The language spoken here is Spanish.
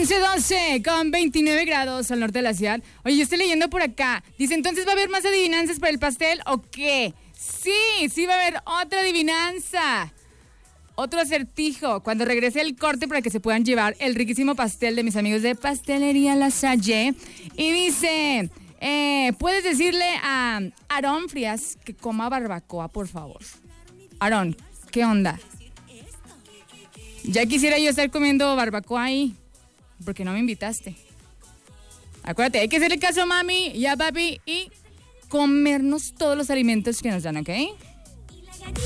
11:12 con 29 grados al norte de la ciudad. Oye, yo estoy leyendo por acá. Dice, ¿entonces va a haber más adivinanzas para el pastel o qué? Sí va a haber otra adivinanza. Otro acertijo cuando regrese el corte para que se puedan llevar el riquísimo pastel de mis amigos de Pastelería La Salle. Y dice, puedes decirle a Aarón Frías que coma barbacoa, por favor. Aarón, ¿qué onda? Ya quisiera yo estar comiendo barbacoa ahí, porque no me invitaste. Acuérdate, hay que hacerle caso a mami y a papi y comernos todos los alimentos que nos dan, ¿ok?